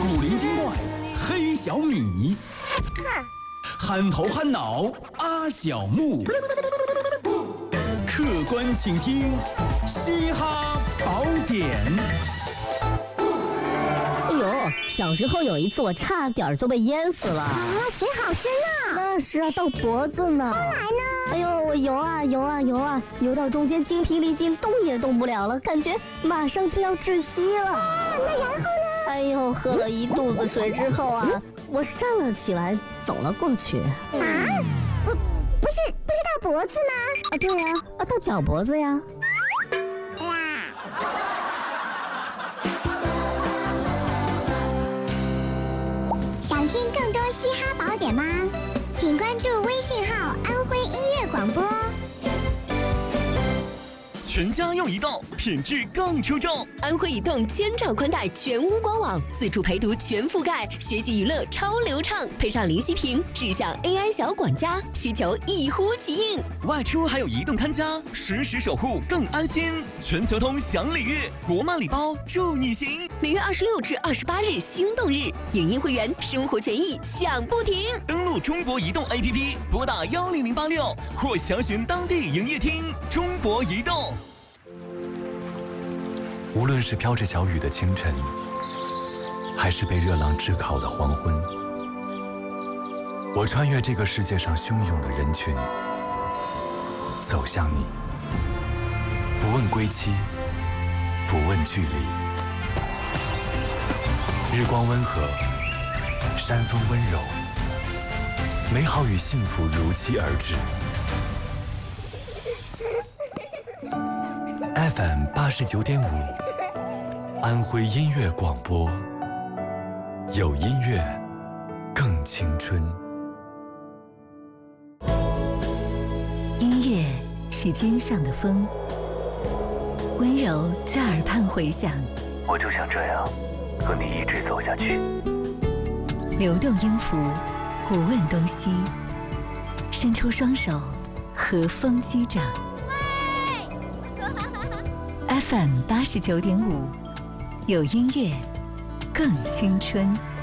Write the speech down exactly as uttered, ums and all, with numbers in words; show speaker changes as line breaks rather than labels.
古灵精怪黑小米，憨头憨脑阿小木，客官请听嘻哈宝典。
哎呦，小时候有一次我差点就被淹死了
啊！水好深啊！
那是啊，到脖子呢。
后来呢？
哎呦，我游啊游啊游啊，游到中间精疲力尽，动也动不了了，感觉马上就要窒息了。
啊，那然后呢？
哎呦，喝了一肚子水之后啊，我站了起来，走了过去。
啊？不，不是，不是到脖子吗？
啊，对呀，啊，到脚脖子呀。
想听更多嘻哈宝典吗？请关注微信号安徽音乐广播。
全家用移动，品质更出众。
安徽移动千兆宽带全屋官网，自助陪读全覆盖，学习娱乐超流畅，配上林息屏智享 A I 小管家，需求一呼即应。
外出还有移动看家，实时守护更安心。全球通享礼遇，国漫礼包助你行。
每月二十六至二十八日心动日，影音会员生活权益享不停。
登录中国移动 A P P， 拨打幺零零八六或详询当地营业厅。中国移动。
无论是飘着小雨的清晨，还是被热浪炙烤的黄昏，我穿越这个世界上汹涌的人群，走向你，不问归期，不问距离。日光温和，山风温柔，美好与幸福如期而至。F M 八十九点五，安徽音乐广播，有音乐，更青春。
音乐是肩上的风，温柔在耳畔回响。
我就想这样和你一直走下去。
流动音符，不问东西，伸出双手，和风击掌。F M 八十九点五，有音乐，更青春。